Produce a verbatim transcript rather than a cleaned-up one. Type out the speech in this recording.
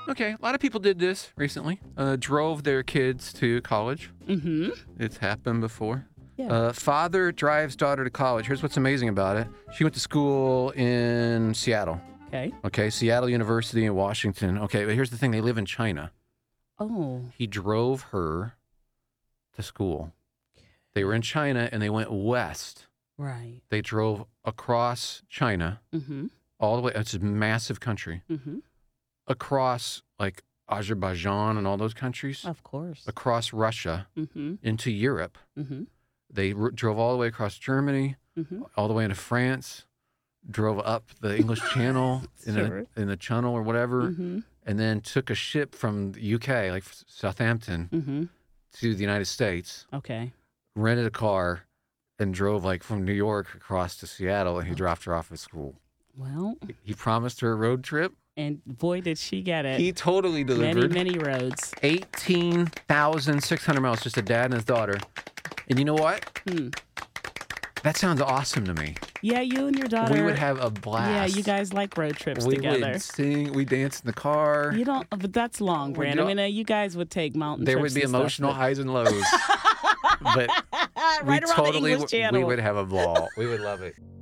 Okay, a lot of people did this recently. Uh, drove their kids to college. Mm-hmm. It's happened before. Yeah. Uh, father drives daughter to college. Here's what's amazing about it. She went to school in Seattle. Okay. Okay, Seattle University in Washington. Okay, but here's the thing. They live in China. Oh. He drove her to school. They were in China, and they went west. Right. They drove across China, Mm-hmm. all the way. It's a massive country. Mm-hmm. Across, like, Azerbaijan and all those countries. Of course. Across Russia Mm-hmm. into Europe. Mm-hmm. They r- drove all the way across Germany, Mm-hmm. all the way into France, drove up the English Channel in, Sure. a, in the Channel or whatever, Mm-hmm. and then took a ship from the U K, like Southampton, Mm-hmm. to the United States, Okay. rented a car, and drove like from New York across to Seattle, and he dropped her off at school. Well, He promised her a road trip. and boy, did she get it. He totally many, delivered. many roads. eighteen thousand six hundred miles, just a dad and his daughter. And you know what? Hmm. That sounds awesome to me. Yeah, you and your daughter. We would have a blast. Yeah, you guys like road trips we together. would sing, we dance in the car. You don't, but that's long, We Brandon. I don't- mean, uh, you guys would take mountain There trips. would be and stuff, emotional but- highs and lows. But right we around totally the English w- Channel. we would have a ball. We would love it.